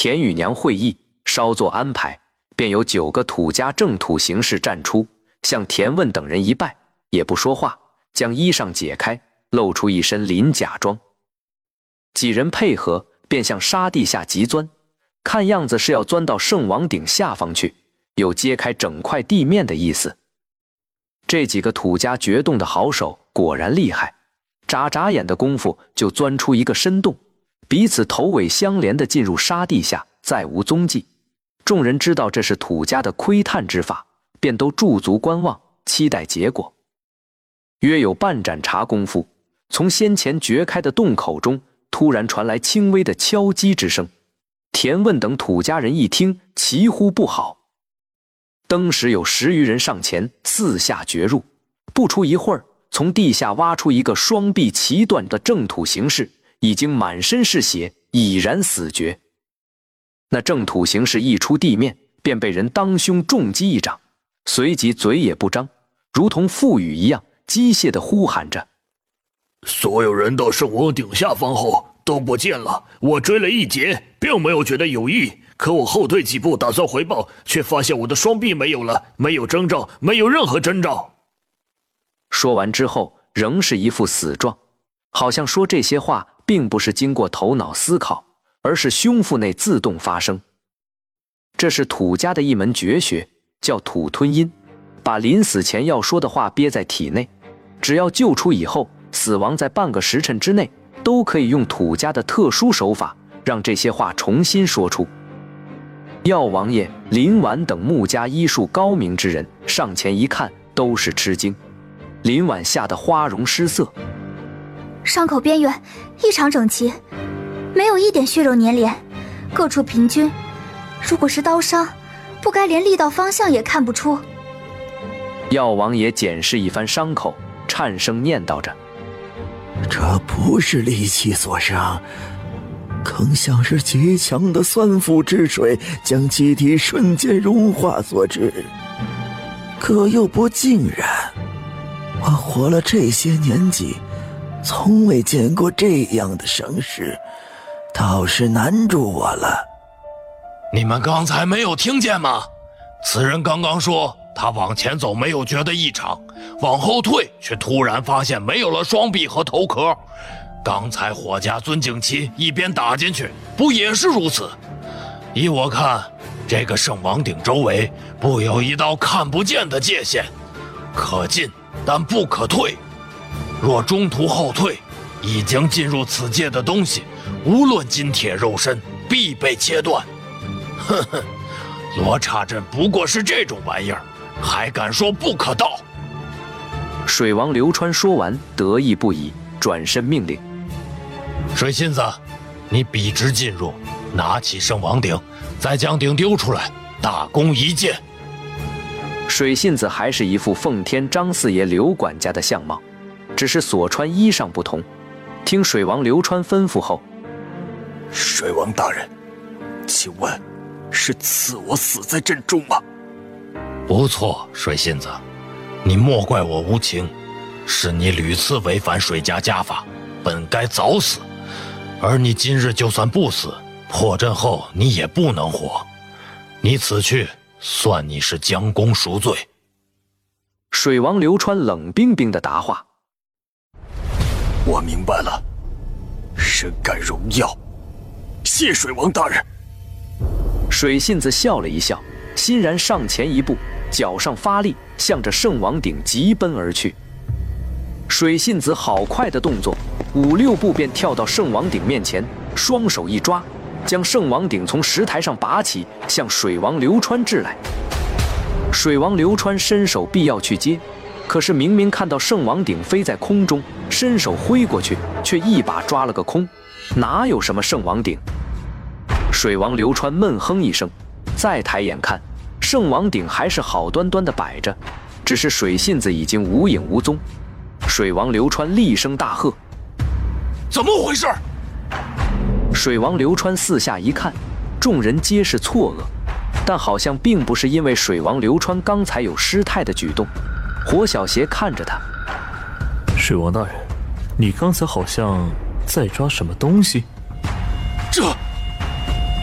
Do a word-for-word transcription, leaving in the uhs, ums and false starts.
田雨娘会意，稍作安排，便有九个土家正土行士站出，向田问等人一拜，也不说话，将衣裳解开，露出一身鳞甲装。几人配合，便向沙地下急钻，看样子是要钻到圣王顶下方去，有揭开整块地面的意思。这几个土家决动的好手果然厉害，眨眨眼的功夫就钻出一个深洞，彼此头尾相连地进入沙地下，再无踪迹。众人知道这是土家的窥探之法，便都驻足观望，期待结果。约有半盏茶功夫，从先前掘开的洞口中突然传来轻微的敲击之声。田问等土家人一听，齐呼不好。登时有十余人上前四下掘入，不出一会儿，从地下挖出一个双臂齐断的正土行士，已经满身是血，已然死绝。那正土行士一出地面，便被人当胸重击一掌，随即嘴也不张，如同腹语一样机械地呼喊着： 所有人到圣王顶下方后都不见了，我追了一截，并没有觉得有意，可我后退几步打算回报，却发现我的双臂没有了，没有征兆，没有任何征兆。 说完之后仍是一副死状，好像说这些话并不是经过头脑思考，而是胸腹内自动发生。这是土家的一门绝学，叫土吞音，把临死前要说的话憋在体内，只要救出以后，死亡在半个时辰之内，都可以用土家的特殊手法让这些话重新说出。药王爷、林婉等穆家医术高明之人上前一看，都是吃惊。林婉吓得花容失色， 伤口边缘异常整齐，没有一点血肉粘连，各处平均。如果是刀伤，不该连力道方向也看不出。 药王爷检视一番伤口，颤声念叨着： 这不是利器所伤，更像是极强的酸腐之水将气体瞬间融化所致，可又不尽然。我活了这些年纪，从未见过这样的伤势，倒是难住我了。 你们刚才没有听见吗？此人刚刚说他往前走没有觉得异常，往后退却突然发现没有了双臂和头壳。刚才火家尊景旗一边打进去，不也是如此？依我看，这个圣王顶周围布有一道看不见的界限，可进但不可退。若中途后退，已经进入此界的东西，无论金铁肉身，必被切断。哼哼，罗刹阵不过是这种玩意儿，还敢说不可到？ 水王流川说完，得意不已，转身命令： 水信子，你笔直进入，拿起圣王鼎，再将鼎丢出来，大功一件。 水信子还是一副奉天张四爷刘管家的相貌，只是所穿衣裳不同。听水王流川吩咐后， 水王大人，请问是赐我死在阵中吗？ 不错，水信子，你莫怪我无情，是你屡次违反水家家法，本该早死。而你今日就算不死，破阵后你也不能活。你此去，算你是将功赎罪。 水王流川冷冰冰的答话： 我明白了，深感荣耀，谢水王大人。 水信子笑了一笑，欣然上前一步，脚上发力，向着圣王鼎急奔而去。水信子好快的动作，五六步便跳到圣王鼎面前，双手一抓，将圣王鼎从石台上拔起，向水王流川掷来。水王流川伸手必要去接，可是明明看到圣王鼎飞在空中，伸手挥过去，却一把抓了个空，哪有什么圣王鼎？水王流川闷哼一声，再抬眼看，圣王鼎还是好端端的摆着，只是水信子已经无影无踪。水王流川厉声大喝： 怎么回事？ 水王流川四下一看，众人皆是错愕，但好像并不是因为水王流川刚才有失态的举动。火小邪看着他： 水王大人，你刚才好像在抓什么东西？ 这